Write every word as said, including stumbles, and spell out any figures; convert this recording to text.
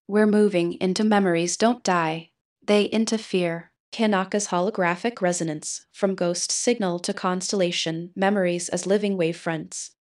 We're moving into memories don't die. They interfere. Kanaka's holographic resonance, from ghost signal to constellation, memories as living wavefronts.